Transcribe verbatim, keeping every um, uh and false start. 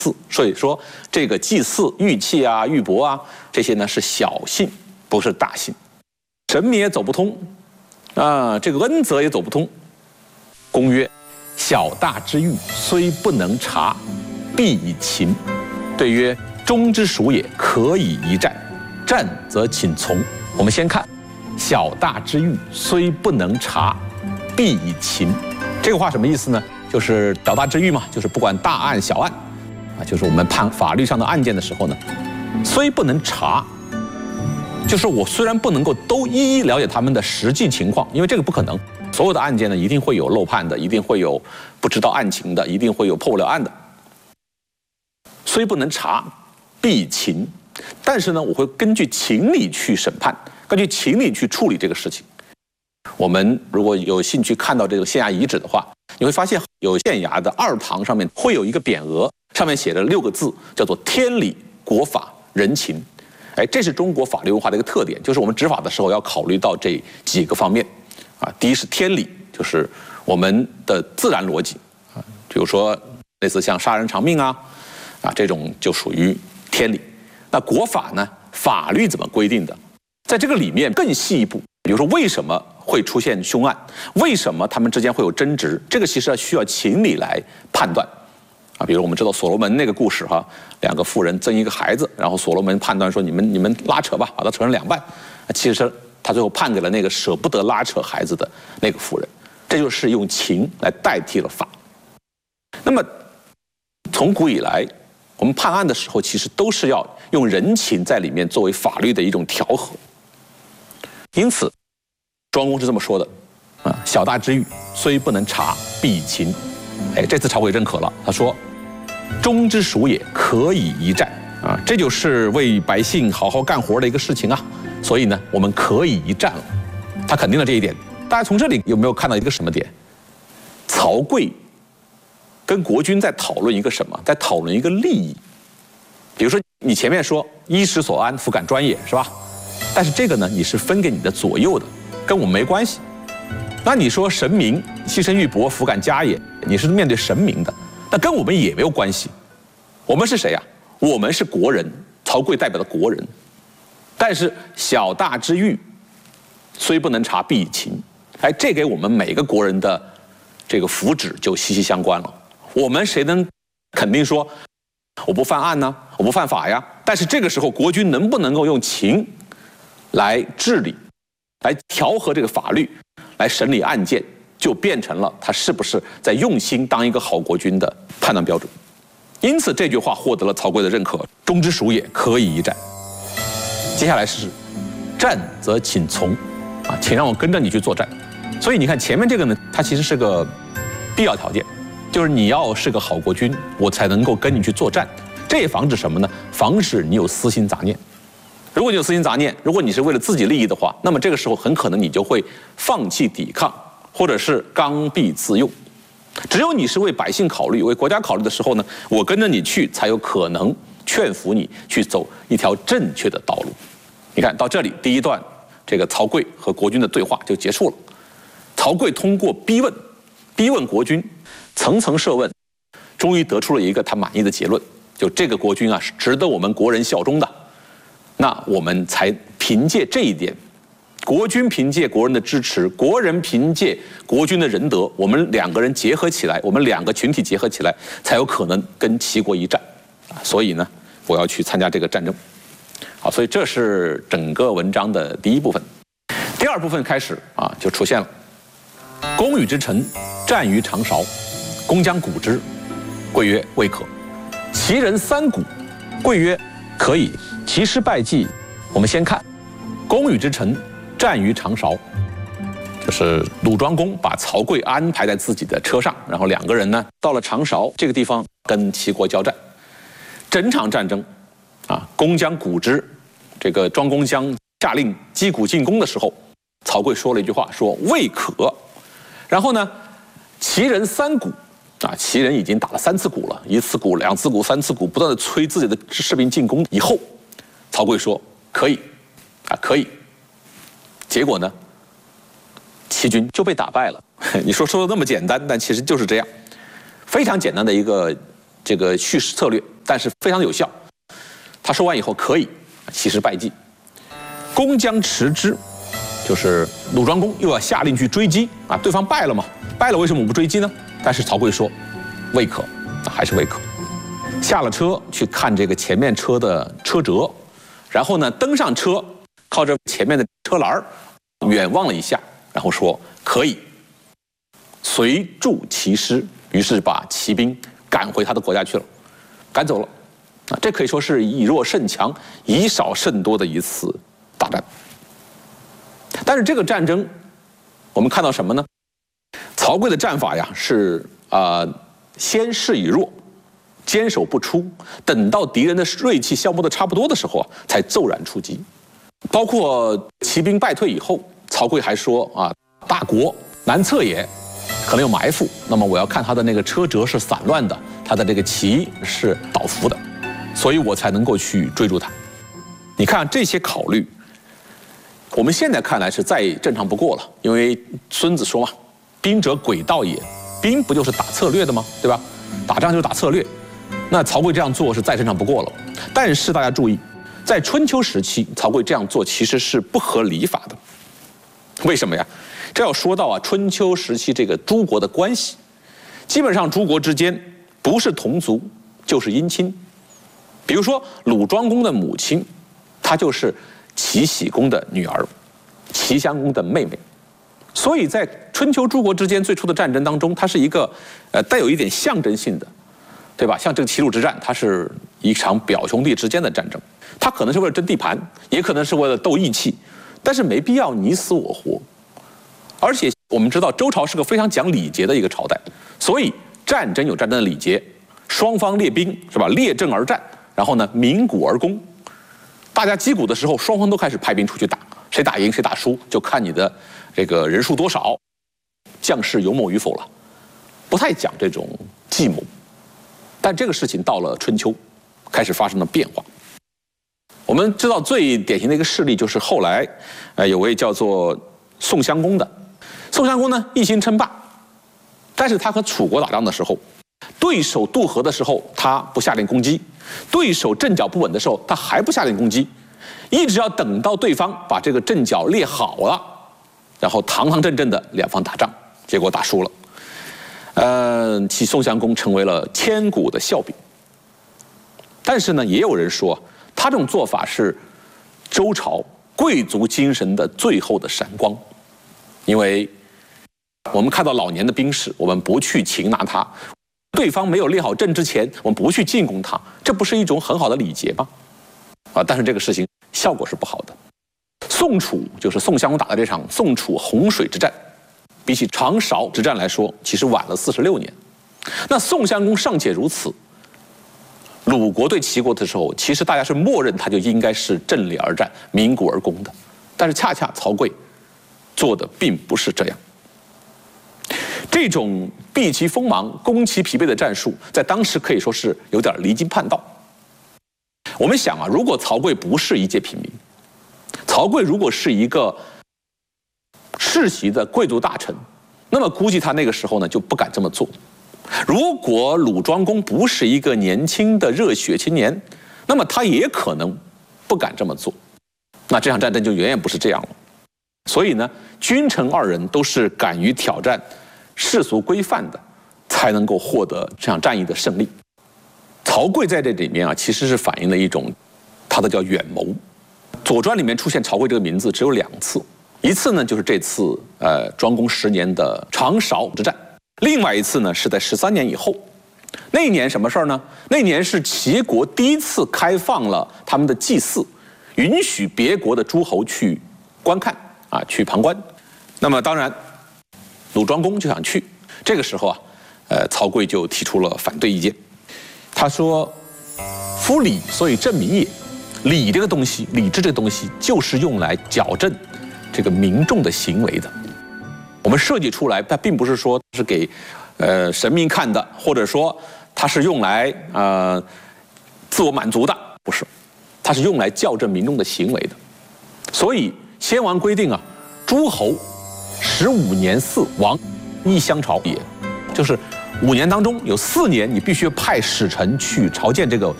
祀，所以说这个祭祀玉器啊、玉帛啊这些呢是小信，不是大信。神明也走不通，啊，这个恩泽也走不通。公曰：小大之欲，虽不能察，必以勤。对曰：忠之属也，可以一战。战则请从。我们先看小大之欲，虽不能察，必以勤。这个话什么意思呢？就是小大之欲嘛，就是不管大案小案。 啊，就是我们判法律上的案件的时候呢，虽不能查，就是我虽然不能够都一一了解他们的实际情况，因为这个不可能，所有的案件呢一定会有漏判的，一定会有不知道案情的，一定会有破不了案的。虽不能查，必勤，但是呢，我会根据情理去审判，根据情理去处理这个事情。我们如果有兴趣看到这个县衙遗址的话，你会发现有县衙的二堂上面会有一个匾额。 上面写着六个字，叫做“天理、国法、人情”。哎，这是中国法律文化的一个特点，就是我们执法的时候要考虑到这几个方面。啊，第一是天理，就是我们的自然逻辑啊，比如说类似像杀人偿命啊，啊这种就属于天理。那国法呢，法律怎么规定的？在这个里面更细一步，比如说为什么会出现凶案，为什么他们之间会有争执，这个其实需要情理来判断。 啊，比如我们知道所罗门那个故事哈，两个妇人争一个孩子，然后所罗门判断说你们你们拉扯吧，把它扯成两半。其实他最后判给了那个舍不得拉扯孩子的那个妇人，这就是用情来代替了法。那么从古以来，我们判案的时候，其实都是要用人情在里面作为法律的一种调和。因此，庄公是这么说的啊：小大之欲，虽不能察，必以勤。哎，这次朝贵认可了，他说。 忠之属也，可以一战啊！这就是为百姓好好干活的一个事情啊！所以呢，我们可以一战了。他肯定了这一点。大家从这里有没有看到一个什么点？曹刿跟国君在讨论一个什么？在讨论一个利益。比如说，你前面说衣食所安，弗敢专也，是吧？但是这个呢，你是分给你的左右的，跟我们没关系。那你说神明牺牲玉帛，弗敢加也，你是面对神明的。 那跟我们也没有关系，我们是谁呀？我们是国人，曹刿代表的国人。但是小大之欲，虽不能察，必以勤。哎，这给我们每个国人的这个福祉就息息相关了。我们谁能肯定说我不犯案呢？我不犯法呀？但是这个时候，国君能不能够用情来治理，来调和这个法律，来审理案件？ 就变成了他是不是在用心当一个好国君的判断标准，因此这句话获得了曹刿的认可，忠之属也，可以一战。接下来是战则请从，啊，请让我跟着你去作战。所以你看前面这个呢，它其实是个必要条件，就是你要是个好国君，我才能够跟你去作战。这也防止什么呢？防止你有私心杂念。如果你有私心杂念，如果你是为了自己利益的话，那么这个时候很可能你就会放弃抵抗。 或者是刚愎自用，只有你是为百姓考虑、为国家考虑的时候呢，我跟着你去，才有可能劝服你去走一条正确的道路。你看到这里，第一段这个曹刿和国君的对话就结束了。曹刿通过逼问，逼问国君，层层设问，终于得出了一个他满意的结论：就这个国君啊，是值得我们国人效忠的。那我们才凭借这一点。 国君凭借国人的支持，国人凭借国君的仁德，我们两个人结合起来，我们两个群体结合起来，才有可能跟齐国一战。啊，所以呢，我要去参加这个战争。好，所以这是整个文章的第一部分。第二部分开始啊，就出现了。公与之臣战于长勺，公将鼓之，刿曰：“未可。”其人三鼓，刿曰：“可以。”其师败绩，我们先看公与之臣。 战于长勺，就是鲁庄公把曹刿安排在自己的车上，然后两个人呢到了长勺这个地方跟齐国交战。整场战争，啊，公将鼓之，这个庄公将下令击鼓进攻的时候，曹刿说了一句话，说未可。然后呢，齐人三鼓，啊，齐人已经打了三次鼓了，一次鼓、两次鼓、三次鼓，不断的催自己的士兵进攻。以后，曹刿说可以，啊，可以。 结果呢，齐军就被打败了。你说说的那么简单，但其实就是这样，非常简单的一个这个叙事策略但是非常的有效。他说完以后可以起师败绩，公将持之，就是鲁庄公又要下令去追击啊，对方败了嘛，败了为什么我不追击呢？但是曹刿说未可，还是未可。下了车去看这个前面车的车辙，然后呢登上车，靠着前面的车栏远望了一下，然后说可以，随助骑师，于是把骑兵赶回他的国家去了，赶走了。啊，这可以说是以弱胜强、以少胜多的一次大战。但是这个战争，我们看到什么呢？曹刿的战法呀是啊、呃，先示以弱，坚守不出，等到敌人的锐气消磨的差不多的时候啊，才骤然出击。包括骑兵败退以后，曹刿还说啊，大国难测也，可能有埋伏。那么我要看他的那个车辙是散乱的，他的这个旗是倒伏的，所以我才能够去追逐他。你看这些考虑，我们现在看来是再正常不过了，因为孙子说嘛，兵者诡道也，兵不就是打策略的吗？对吧？打仗就是打策略。那曹刿这样做是再正常不过了。但是大家注意，在春秋时期，曹刿这样做其实是不合礼法的。为什么呀？这要说到啊，春秋时期这个诸国的关系，基本上诸国之间不是同族就是姻亲。比如说鲁庄公的母亲，她就是齐僖公的女儿，齐襄公的妹妹。所以在春秋诸国之间最初的战争当中，它是一个呃带有一点象征性的，对吧？像这个齐鲁之战，它是一场表兄弟之间的战争，它可能是为了争地盘，也可能是为了斗义气，但是没必要你死我活。而且我们知道周朝是个非常讲礼节的一个朝代，所以战争有战争的礼节，双方列兵是吧？列阵而战，然后呢鸣鼓而攻。大家击鼓的时候，双方都开始派兵出去打，谁打赢谁打输就看你的这个人数多少，将士有谋与否了，不太讲这种计谋。但这个事情到了春秋，开始发生了变化。我们知道最典型的一个事例就是后来，呃，有位叫做宋襄公的，宋襄公呢一心称霸，但是他和楚国打仗的时候，对手渡河的时候他不下令攻击，对手阵脚不稳的时候他还不下令攻击，一直要等到对方把这个阵脚列好了，然后堂堂正正的两方打仗，结果打输了。呃，其宋襄公成为了千古的笑柄。但是呢，也有人说他这种做法是周朝贵族精神的最后的闪光，因为我们看到老年的兵士，我们不去擒拿他，对方没有列好阵之前，我们不去进攻他，这不是一种很好的礼节吗？啊，但是这个事情效果是不好的。宋楚就是宋襄公打的这场宋楚洪水之战，比起长勺之战来说，其实晚了四十六年。那宋襄公尚且如此，鲁国对齐国的时候，其实大家是默认他就应该是阵列而战、鸣鼓而攻的。但是恰恰曹刿做的并不是这样。这种避其锋芒、攻其疲惫的战术，在当时可以说是有点离经叛道。我们想啊，如果曹刿不是一介平民，曹刿如果是一个世袭的贵族大臣，那么估计他那个时候呢就不敢这么做。如果鲁庄公不是一个年轻的热血青年，那么他也可能不敢这么做。那这场战争就远远不是这样了。所以呢，君臣二人都是敢于挑战世俗规范的，才能够获得这场战役的胜利。曹刿在这里面啊，其实是反映了一种他的叫远谋。《左传》里面出现曹刿这个名字只有两次，一次呢就是这次呃庄公十年的长勺之战，另外一次呢是在十三年以后。那一年什么事儿呢？那一年是齐国第一次开放了他们的祭祀，允许别国的诸侯去观看啊，去旁观。那么当然，鲁庄公就想去。这个时候啊，呃，曹刿就提出了反对意见。他说：“夫礼，所以正民也。礼这个东西，礼制这个东西，就是用来矫正这个民众的行为的。我们设计出来，它并不是说是给呃神明看的，或者说它是用来呃自我满足的，不是，它是用来校正民众的行为的。所以先王规定啊，诸侯十五年祀王，一相朝也，就是五年当中有四年你必须派使臣去朝见这个